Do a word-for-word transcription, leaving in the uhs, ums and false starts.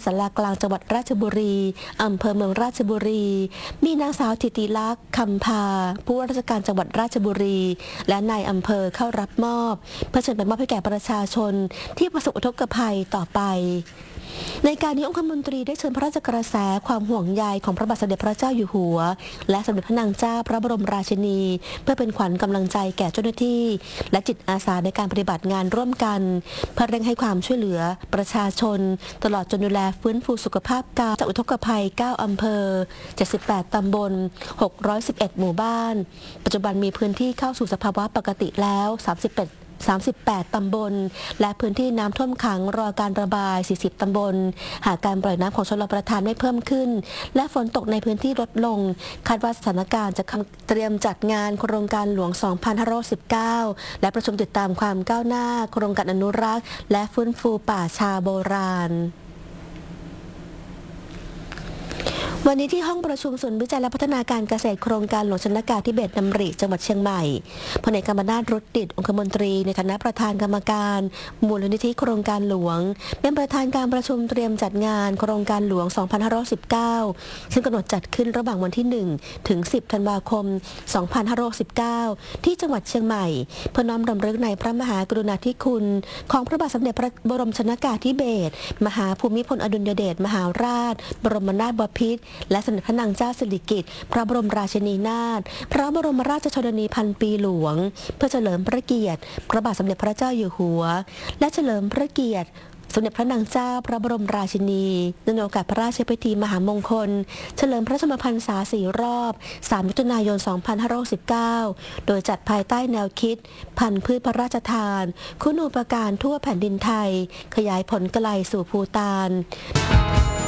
ารลากลางจังหวัดราชบุรีอำเภอเมืองราชบุรีมีนางสาวธิติลักษณ์คำพาผู้ว่าราชการจังหวัดราชบุรีและนายอำเภอเข้ารับมอบเพื่อเชิญไปมอบให้แก่ประชาชนที่ประสบอุทกภัยต่อไปในการนี้องคมนตรีได้เชิญพระราชกระแสความห่วงใยของพระบาทสมเด็จพระเจ้าอยู่หัวและสมเด็จพระนางเจ้าพระบรมราชินีเพื่อเป็นขวัญกำลังใจแก่เจ้าหน้าที่และจิตอาสาในการปฏิบัติงานร่วมกันเพื่อเร่งให้ความช่วยเหลือประชาชนตลอดจนดูแลฟื้นฟูสุขภาพกายจากอุทกภัยเก้าอำเภอเจ็ดสิบแปดตำบลหกร้อยสิบเอ็ดหมู่บ้านปัจจุบันมีพื้นที่เข้าสู่สภาวะปกติแล้วสามสิบแปดสามสิบแปด ตำบลและพื้นที่น้ำท่วมขังรอการระบายสี่สิบตำบลหากการปล่อยน้ำของชลประทานไม่เพิ่มขึ้นและฝนตกในพื้นที่ลดลงคาดว่าสถานการณ์จะเตรียมจัดงานโครงการหลวง สองพันห้าร้อยสิบเก้า และประชุมติดตามความก้าวหน้าโครงการอนุรักษ์และฟื้นฟูป่าชาโบราณวันนี้ที่ห้องประชุมศูนย์วิจัยและพัฒนาการเกษตรโครงการหลวงชนกาธิเบศรดำริจังหวัดเชียงใหม่พลเอกกำมนาถ รุดดิษฐ์องคมนตรีในฐานะประธานกรรมการมูลนิธิโครงการหลวงเป็นประธานการประชุมเตรียมจัดงานโครงการหลวง สองพันห้าร้อยสิบเก้า ซึ่งกำหนดจัดขึ้นระหว่างวันที่ หนึ่ง ถึง สิบ ธันวาคม สองพันห้าร้อยสิบเก้า ที่จังหวัดเชียงใหม่เพื่อน้อมรำลึกในพระมหากรุณาธิคุณของพระบาทสมเด็จพระบรมชนกาธิเบศรมหาภูมิพลอดุลยเดชมหาราชบรมนาถบพิตรและสมเด็จพระนางเจ้าสิริกิติ์พระบรมราชินีนาถพระบรมราชชนนีพันปีหลวงเพื่อเฉลิมพระเกียรติพระบาทสมเด็จพระเจ้าอยู่หัวและเฉลิมพระเกียรติสมเด็จพระนางเจ้าพระบรมราชินีเนื่องในโอกาสพระราชพิธีมหามงคลเฉลิมพระชนมพรรษาสี่รอบสามมิถุนายน สองพันห้าร้อยสิบเก้า โดยจัดภายใต้แนวคิดพันธุ์พืชพระราชทานคุณูปการทั่วแผ่นดินไทยขยายผลไกลสู่ภูฏาน